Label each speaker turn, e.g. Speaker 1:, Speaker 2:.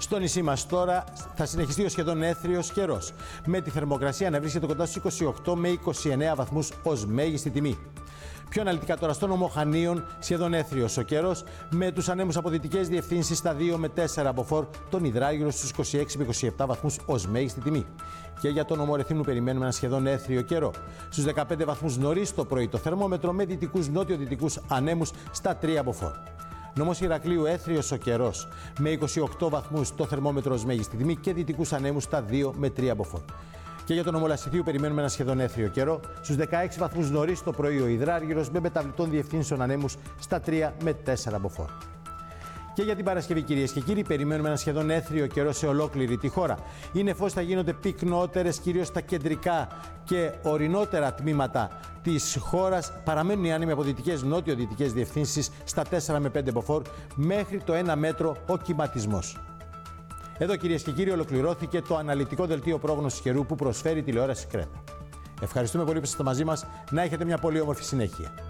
Speaker 1: Στο νησί μας τώρα θα συνεχιστεί ο σχεδόν έθριος καιρός, με τη θερμοκρασία να βρίσκεται κοντά στους 28 με 29 βαθμούς ως μέγιστη τιμή. Πιο αναλυτικά τώρα στον νομό Χανίων, σχεδόν έθριος ο καιρός, με τους ανέμους από δυτικές διευθύνσεις στα 2 με 4 από φορ, τον Ιδράγυρο στους 26 με 27 βαθμούς ως μέγιστη τιμή. Και για τον νομό Ρεθύμνου περιμένουμε ένα σχεδόν έθριο καιρό. Στους 15 βαθμούς νωρίς το πρωί το θερμόμετρο, με δυτικούς νότιο-δυτικούς ανέμους στα 3 από φορ. Νομός Ηρακλείου έθριος ο καιρός, με 28 βαθμούς το θερμόμετρο ως μέγιστη τιμή και δυτικούς ανέμους στα 2 με 3 από φορ. Και για τον νομό Λασιθίου περιμένουμε ένα σχεδόν έθριο καιρό. Στους 16 βαθμούς νωρίς το πρωί ο Ιδράργυρος, με μεταβλητών διευθύνσεων ανέμους στα 3 με 4 από φορ. Και για την Παρασκευή, κυρίες και κύριοι, περιμένουμε ένα σχεδόν έθριο καιρό σε ολόκληρη τη χώρα. Οι νεφώσεις θα γίνονται πυκνότερες, κυρίως στα κεντρικά και ορεινότερα τμήματα της χώρας. Παραμένουν οι άνεμοι από δυτικές νότιο-δυτικές διευθύνσεις στα 4 με 5 μποφόρ, μέχρι το 1 μέτρο ο κυματισμός. Εδώ, κυρίες και κύριοι, ολοκληρώθηκε το αναλυτικό δελτίο πρόγνωσης καιρού που προσφέρει η τηλεόραση Κρέτα. Ευχαριστούμε πολύ που είστε μαζί μας. Να έχετε μια πολύ όμορφη συνέχεια.